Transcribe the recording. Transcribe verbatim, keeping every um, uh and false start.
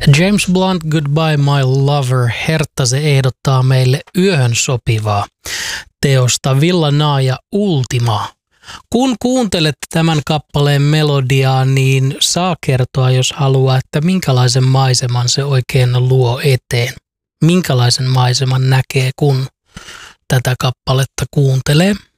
James Blunt, Goodbye My Lover. Hertta se ehdottaa meille yöhön sopivaa teosta Villa Naaja Ultima. Kun kuuntelet tämän kappaleen melodiaa, niin saa kertoa, jos haluaa, että minkälaisen maiseman se oikein luo eteen. Minkälaisen maiseman näkee, kun tätä kappaletta kuuntelee.